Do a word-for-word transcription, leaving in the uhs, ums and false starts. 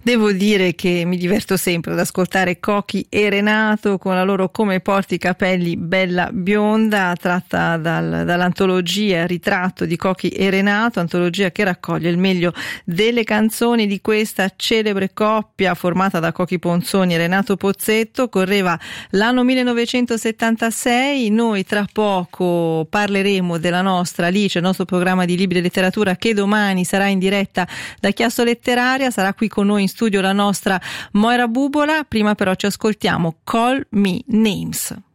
Devo dire che mi diverto sempre ad ascoltare Cochi e Renato con la loro Come porti i capelli bella bionda, tratta dal, dall'antologia Ritratto di Cochi e Renato, antologia che raccoglie il meglio delle canzoni di questa celebre coppia formata da Cochi Ponzoni e Renato Pozzetto. Correva l'anno millenovecentosettantasei, noi tra poco parleremo della nostra Alice, il nostro programma di libri e letteratura che domani sarà in diretta da Chiasso Letteraria. Sarà qui con noi in studio la nostra Moira Bubola. Prima però ci ascoltiamo Call Me Names.